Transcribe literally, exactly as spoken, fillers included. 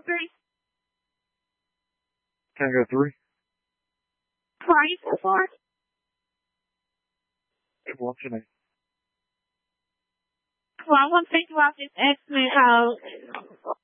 three. Tango three. Party for four. What's your name? Well, I want to think about this X-Men, uh,